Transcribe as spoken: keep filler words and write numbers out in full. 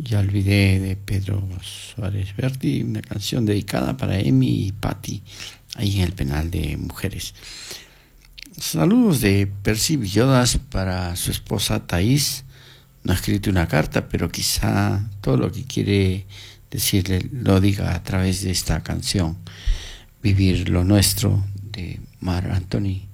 Ya olvidé de Pedro Suárez Berti, una canción dedicada para Emi y Patti, ahí en el penal de mujeres. Saludos de Percy Villodas para su esposa Thais. No ha escrito una carta, pero quizá todo lo que quiere decirle lo diga a través de esta canción, Vivir lo Nuestro, de Mar Anthony